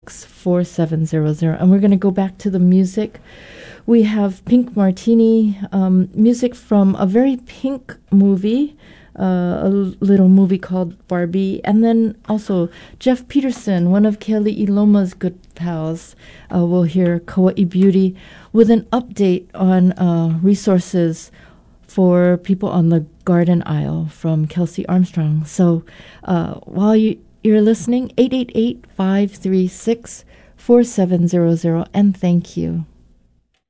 888-536-4700. And we're going to go back to the music. We have Pink Martini, music from a very pink movie, a little movie called Barbie. And then also Jeff Peterson, one of Kelly Iloma's good pals. We'll hear Kauai Beauty with an update on resources for people on the garden aisle from Kelsey Armstrong. So while you're listening, 888-536-4700, and thank you.